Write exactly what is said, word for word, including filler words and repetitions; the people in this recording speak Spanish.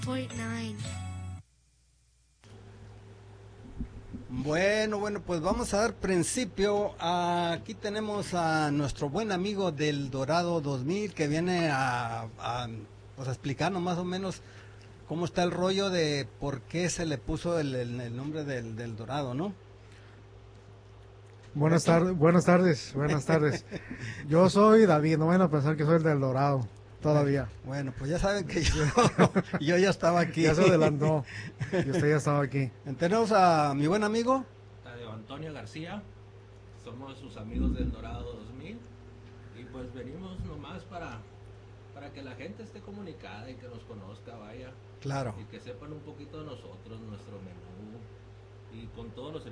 point nine. Bueno, bueno, pues vamos a dar principio. Aquí tenemos a nuestro buen amigo del Dorado dos mil que viene a, a, pues a explicarnos más o menos cómo está el rollo de por qué se le puso el, el- el nombre del, del Dorado, ¿no? Buenas ¿Correcto? tardes, buenas tardes, buenas tardes. Yo soy David, no van a pensar que soy el del Dorado, Bueno, todavía. bueno, pues ya saben que yo, yo ya estaba aquí. Ya se adelantó y usted ya estaba aquí. Tenemos a mi buen amigo. Tadeo Antonio García, somos sus amigos del Dorado dos mil y pues venimos nomás para, para que la gente esté comunicada y que nos conozca, vaya, Claro. y que sepan un poquito de nosotros, nuestro menú y con todos los